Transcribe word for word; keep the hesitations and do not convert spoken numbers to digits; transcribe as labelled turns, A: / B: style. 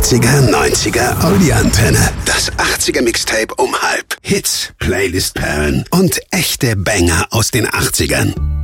A: achtziger, neunziger Audi-Antenne. Das achtziger-Mixtape um halb. Hits, Playlist-Perlen und echte Banger aus den achtzigern.